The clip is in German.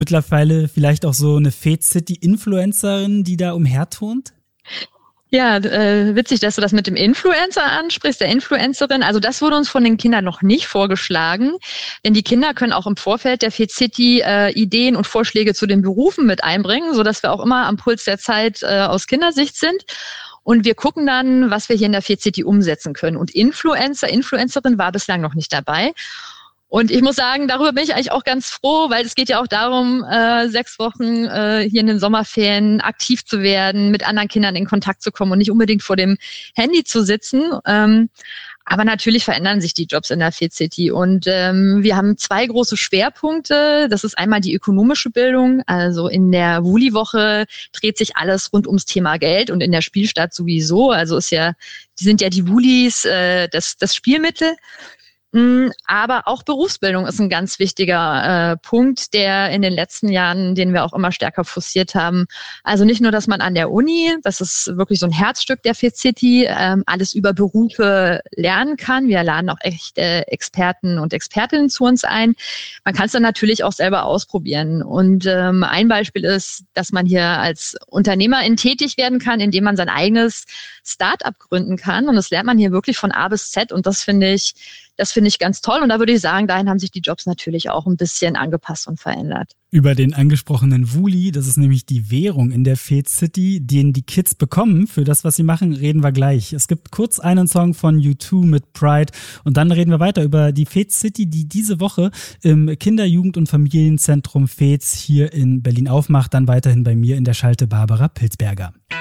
Mittlerweile vielleicht auch so eine Fed City-Influencerin, die da umherturnt? Ja, witzig, dass du das mit dem Influencer ansprichst, der Influencerin. Also das wurde uns von den Kindern noch nicht vorgeschlagen, denn die Kinder können auch im Vorfeld der Fed City Ideen und Vorschläge zu den Berufen mit einbringen, sodass wir auch immer am Puls der Zeit aus Kindersicht sind. Und wir gucken dann, was wir hier in der Fed City umsetzen können. Und Influencerin war bislang noch nicht dabei. Und ich muss sagen, darüber bin ich eigentlich auch ganz froh, weil es geht ja auch darum, 6 Wochen hier in den Sommerferien aktiv zu werden, mit anderen Kindern in Kontakt zu kommen und nicht unbedingt vor dem Handy zu sitzen. Aber natürlich verändern sich die Jobs in der Fed City. Und wir haben 2 große Schwerpunkte. Das ist einmal die ökonomische Bildung. Also in der Wuli-Woche dreht sich alles rund ums Thema Geld und in der Spielstadt sowieso. Also sind ja die Wulis das Spielmittel. Aber auch Berufsbildung ist ein ganz wichtiger Punkt, der in den letzten Jahren, den wir auch immer stärker forciert haben. Also nicht nur, dass man an der Uni, das ist wirklich so ein Herzstück der Fed City, alles über Berufe lernen kann. Wir laden auch echte Experten und Expertinnen zu uns ein. Man kann es dann natürlich auch selber ausprobieren. Und ein Beispiel ist, dass man hier als Unternehmerin tätig werden kann, indem man sein eigenes Start-up gründen kann. Und das lernt man hier wirklich von A bis Z. Und das finde ich ganz toll. Und da würde ich sagen, dahin haben sich die Jobs natürlich auch ein bisschen angepasst und verändert. Über den angesprochenen Wuli, das ist nämlich die Währung in der Fed City, den die Kids bekommen für das, was sie machen, reden wir gleich. Es gibt kurz einen Song von U2 mit Pride und dann reden wir weiter über die Fed City, die diese Woche im Kinder-, Jugend- und Familienzentrum Fez hier in Berlin aufmacht. Dann weiterhin bei mir in der Schalte Barbara Pilzberger.